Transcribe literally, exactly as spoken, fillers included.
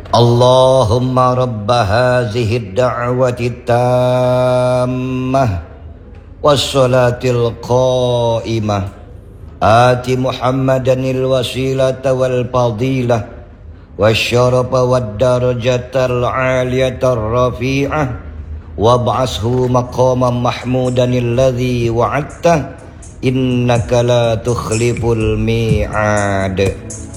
Allahumma rabba hazihi ad-da'wati tammah wassalatil qa'imah ati Muhammadanil wasilata wal fadilah wasyarafa wad darajatal 'aliyatar rafi'ah wab'ashu maqaman mahmudanil ladzi wa'adta innaka la tukhliful mi'ad.